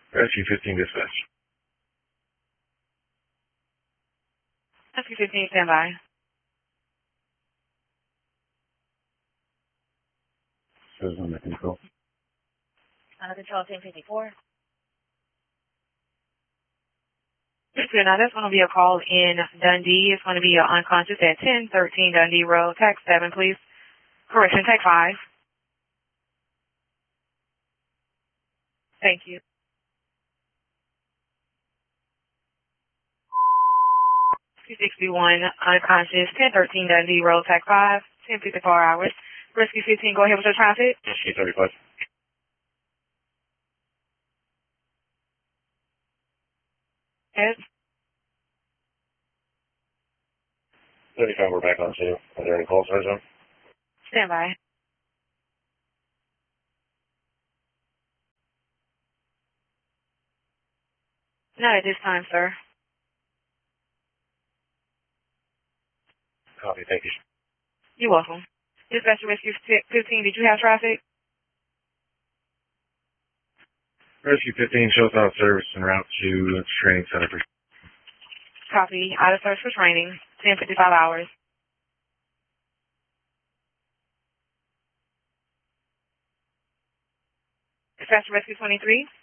Rescue 15 dispatch. Rescue 15, stand by. Says under control. Under control, 1054. Now, that's going to be a call in Dundee. It's going to be unconscious at 1013 Dundee Road. Tag 7, please. Correction, tag 5. Thank you. 261 unconscious, 1013 Dundee Road, tag 5, 1054 hours. Rescue 15, go ahead with your traffic. Rescue 35. Yes. 35, we're back on scene. Are there any calls, Sergeant? Stand by. Not at this time, sir. Copy, thank you. You're welcome. Dispatcher Rescue 15, did you have traffic? Rescue 15 shows out service en route to training center. Copy. Out of service for training. 1055 hours. Dispatcher Rescue 23.